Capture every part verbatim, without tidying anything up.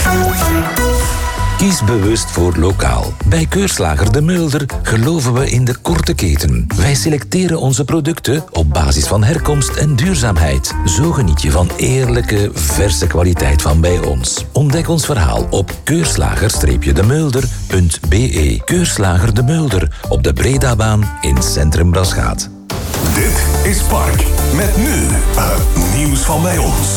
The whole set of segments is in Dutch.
Kies bewust voor lokaal. Bij Keurslager De Mulder geloven we in de korte keten. Wij selecteren onze producten op basis van herkomst en duurzaamheid. Zo geniet je van eerlijke, verse kwaliteit van bij ons. Ontdek ons verhaal op keurslager de mulder punt b e. Keurslager De Mulder op de Bredabaan in Centrum Braschaat. Dit is Park. Met nu het nieuws van bij ons.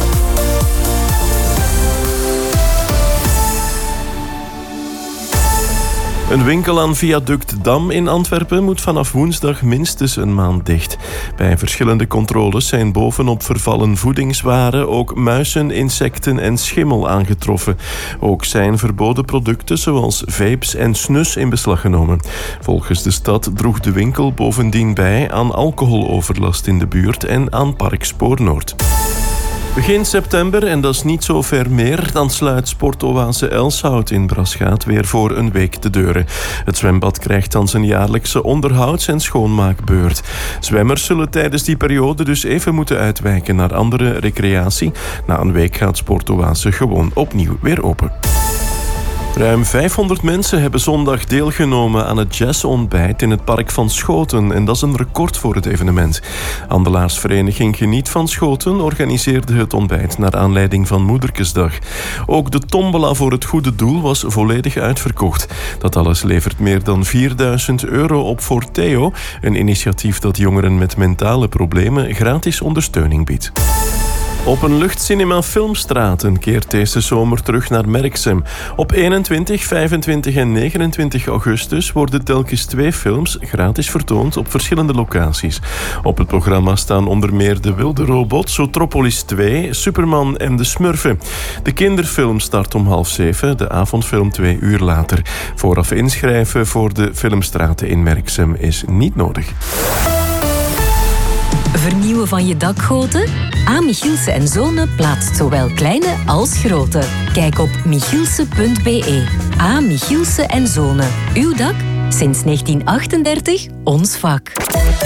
Een winkel aan Viaduct Dam in Antwerpen moet vanaf woensdag minstens een maand dicht. Bij verschillende controles zijn bovenop vervallen voedingswaren ook muizen, insecten en schimmel aangetroffen. Ook zijn verboden producten zoals vapes en snus in beslag genomen. Volgens de stad droeg de winkel bovendien bij aan alcoholoverlast in de buurt en aan Park Spoornoord. Begin september, en dat is niet zo ver meer, dan sluit Sportoase Elshout in Braschaat weer voor een week de deuren. Het zwembad krijgt dan zijn jaarlijkse onderhouds- en schoonmaakbeurt. Zwemmers zullen tijdens die periode dus even moeten uitwijken naar andere recreatie. Na een week gaat Sportoase gewoon opnieuw weer open. Ruim vijfhonderd mensen hebben zondag deelgenomen aan het jazzontbijt in het Park van Schoten. En dat is een record voor het evenement. Handelaarsvereniging Geniet van Schoten organiseerde het ontbijt naar aanleiding van Moederkesdag. Ook de tombola voor het goede doel was volledig uitverkocht. Dat alles levert meer dan vierduizend euro op voor Theo. Een initiatief dat jongeren met mentale problemen gratis ondersteuning biedt. Op een luchtcinema Filmstraten keert deze zomer terug naar Merksem. Op eenentwintig, vijfentwintig en negenentwintig augustus worden telkens twee films gratis vertoond op verschillende locaties. Op het programma staan onder meer De Wilde Robot, Zootropolis twee, Superman en De Smurfen. De kinderfilm start om half zeven, de avondfilm twee uur later. Vooraf inschrijven voor de Filmstraten in Merksem is niet nodig. Vernieuwen van je dakgoten? A. Michielsen en Zonen plaatst zowel kleine als grote. Kijk op michielsen punt b e. A. Michielsen en Zonen. Uw dak? Sinds negentien achtendertig ons vak.